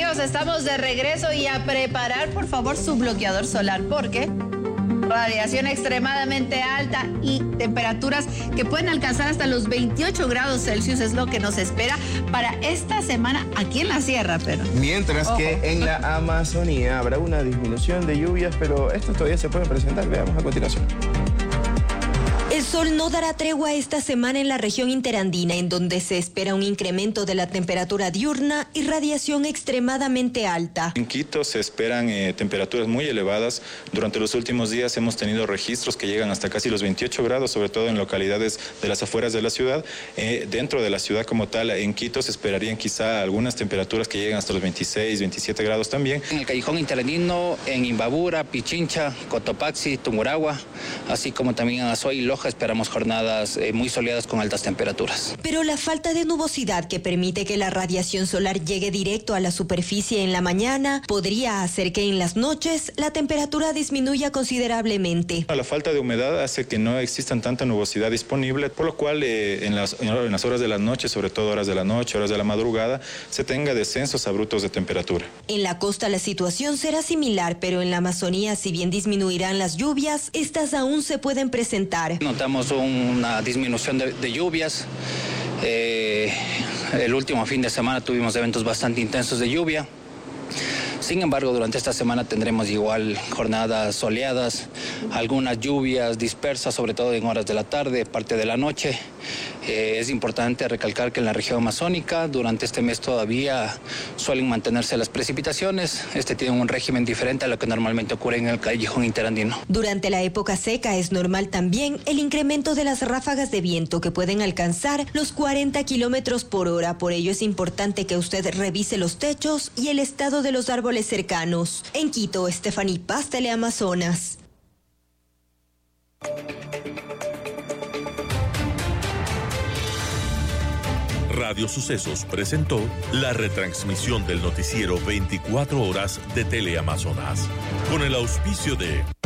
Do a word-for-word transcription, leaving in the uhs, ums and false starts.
amigos, estamos de regreso y a preparar, por favor, su bloqueador solar, porque radiación extremadamente alta y temperaturas que pueden alcanzar hasta los veintiocho grados Celsius es lo que nos espera para esta semana aquí en la sierra, pero... Mientras Ojo. que en la Amazonía habrá una disminución de lluvias, pero esto todavía se puede presentar. Veamos a continuación. El sol no dará tregua esta semana en la región interandina, en donde se espera un incremento de la temperatura diurna y radiación extremadamente alta. En Quito se esperan eh, temperaturas muy elevadas. Durante los últimos días hemos tenido registros que llegan hasta casi los veintiocho grados, sobre todo en localidades de las afueras de la ciudad. Eh, dentro de la ciudad como tal, en Quito se esperarían quizá algunas temperaturas que llegan hasta los veintiséis, veintisiete grados también. En el callejón interandino, en Imbabura, Pichincha, Cotopaxi, Tungurahua, así como también en Azuay y Loja, esperamos jornadas eh, muy soleadas con altas temperaturas. Pero la falta de nubosidad que permite que la radiación solar llegue directo a la superficie en la mañana podría hacer que en las noches la temperatura disminuya considerablemente. La falta de humedad hace que no existan tanta nubosidad disponible, por lo cual eh, en, las, en las horas de la noche, sobre todo horas de la noche, horas de la madrugada, se tenga descensos abruptos de temperatura. En la costa la situación será similar, pero en la Amazonía, si bien disminuirán las lluvias, estas aún se pueden presentar. Notamos una disminución de, de lluvias. Eh, el último fin de semana tuvimos eventos bastante intensos de lluvia. Sin embargo, durante esta semana tendremos igual jornadas soleadas, algunas lluvias dispersas, sobre todo en horas de la tarde, parte de la noche. Eh, es importante recalcar que en la región amazónica durante este mes todavía suelen mantenerse las precipitaciones. Este tiene un régimen diferente a lo que normalmente ocurre en el callejón interandino. Durante la época seca es normal también el incremento de las ráfagas de viento que pueden alcanzar los cuarenta kilómetros por hora. Por ello es importante que usted revise los techos y el estado de los árboles cercanos. En Quito, Estefaní Paz, Teleamazonas. Radio Sucesos presentó la retransmisión del noticiero veinticuatro horas de Teleamazonas, con el auspicio de